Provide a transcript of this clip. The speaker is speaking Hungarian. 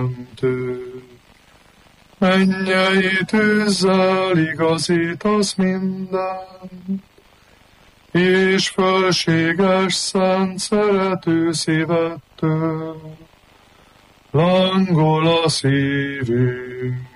teremtő. Mennyei tűzzel igazítasz minden, és fölséges szent szerető szívettől lángol a szívünk.